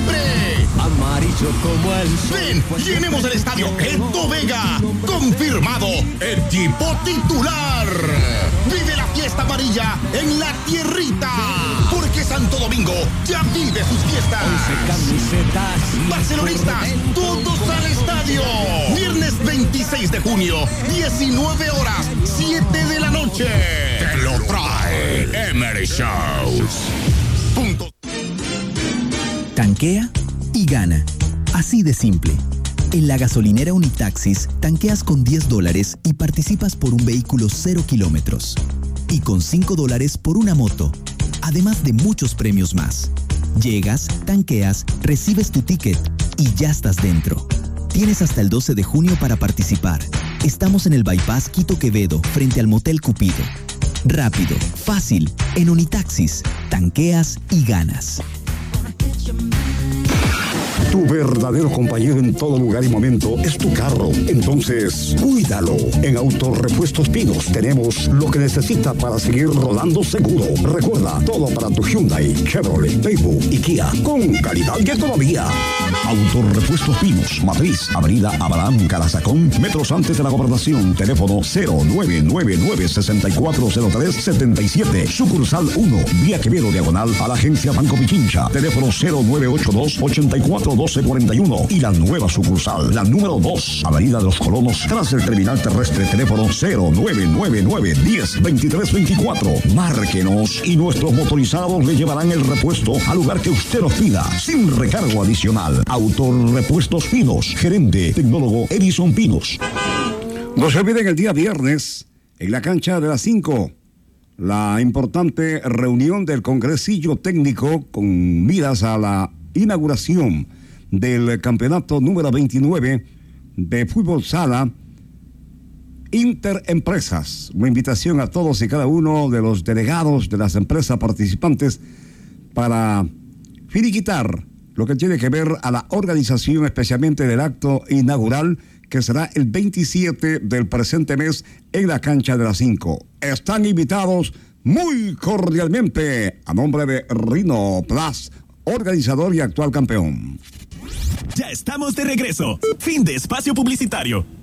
siempre. Amarillo como el sol. Ven, llenemos el estadio Eto Vega. Confirmado, equipo titular. Vive la fiesta amarilla en la tierrita. Porque Santo Domingo ya vive sus fiestas. 11 camisetas. Barcelonistas, todos al estadio. Viernes 26 de junio, 19 horas, 7 de la noche. Te lo trae Emery Shows. Punto. Tanquea y gana. Así de simple. En la gasolinera Unitaxis, tanqueas con $10 y participas por un vehículo 0 kilómetros. Y con $5 por una moto. Además de muchos premios más. Llegas, tanqueas, recibes tu ticket y ya estás dentro. Tienes hasta el 12 de junio para participar. Estamos en el Bypass Quito Quevedo, frente al Motel Cupido. Rápido, fácil, en Unitaxis. Tanqueas y ganas. Tu verdadero compañero en todo lugar y momento es tu carro. Entonces, cuídalo. En Autorepuestos Pinos tenemos lo que necesita para seguir rodando seguro. Recuerda, todo para tu Hyundai, Chevrolet, Daewoo y Kia. Con calidad y economía. Autorepuestos Pinos, Matriz, Avenida Abraham Calazacón, metros antes de la Gobernación. Teléfono 0999-640377. Sucursal 1, Vía Quevedo, diagonal a la agencia Banco Pichincha. Teléfono 0982-841241. Y la nueva sucursal, la número 2, Avenida de los Colonos, tras el terminal terrestre. Teléfono 0999-102324. Márquenos y nuestros motorizados le llevarán el repuesto al lugar que usted nos pida, sin recargo adicional. Autorepuestos Pinos, gerente tecnólogo Edison Pinos. No se olviden el día viernes, en la cancha de las 5, la importante reunión del Congresillo Técnico con miras a la inauguración del campeonato número 29 de fútbol sala Interempresas. Una invitación a todos y cada uno de los delegados de las empresas participantes para finiquitar lo que tiene que ver a la organización, especialmente del acto inaugural, que será el 27 del presente mes en la cancha de las 5. Están invitados muy cordialmente a nombre de Rino Plus, organizador y actual campeón. Ya estamos de regreso. Fin de espacio publicitario.